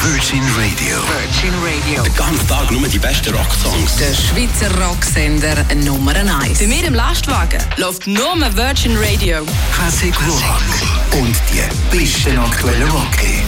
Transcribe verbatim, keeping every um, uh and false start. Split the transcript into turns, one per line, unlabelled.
Virgin Radio.
Virgin Radio.
Den ganzen Tag nur die besten Rocksongs.
Der Schweizer Rocksender Nummer eins.
Bei mir im Lastwagen läuft nur Virgin Radio.
Classic Rock. Und die besten aktuellen Rock-Hits.